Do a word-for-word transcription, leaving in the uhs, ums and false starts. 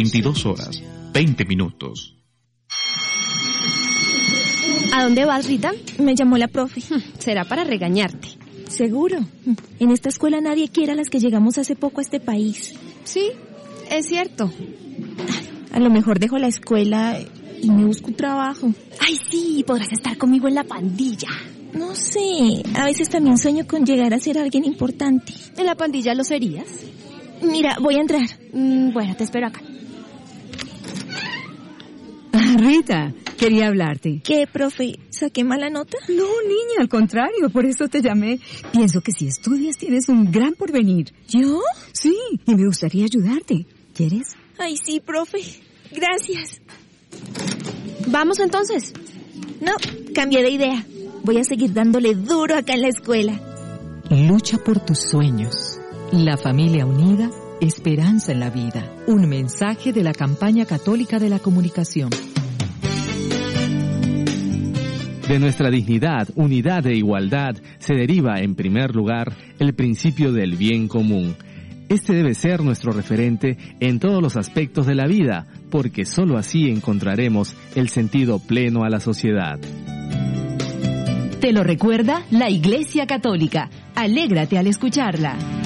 veintidós horas, veinte minutos. ¿A dónde vas, Rita? Me llamó la profe. Será para regañarte. Seguro. En esta escuela nadie quiere a las que llegamos hace poco a este país. Sí, es cierto. A lo mejor dejo la escuela y me busco un trabajo. Ay, sí, podrás estar conmigo en la pandilla. No sé, a veces también sueño con llegar a ser alguien importante. ¿En la pandilla lo serías? Mira, voy a entrar. Mm, bueno, te espero acá. Ah, Rita, quería hablarte. ¿Qué, profe? ¿Saqué mala nota? No, niña, al contrario, por eso te llamé. Pienso que si estudias tienes un gran porvenir. ¿Yo? Sí, y me gustaría ayudarte. ¿Quieres? Ay, sí, profe. Gracias. ¿Vamos entonces? No, cambié de idea. Voy a seguir dándole duro acá en la escuela. Lucha por tus sueños. La familia unida, esperanza en la vida. Un mensaje de la Campaña Católica de la Comunicación. De nuestra dignidad, unidad e igualdad se deriva, en primer lugar, el principio del bien común. Este debe ser nuestro referente en todos los aspectos de la vida, porque sólo así encontraremos el sentido pleno a la sociedad. Te lo recuerda la Iglesia Católica. Alégrate al escucharla.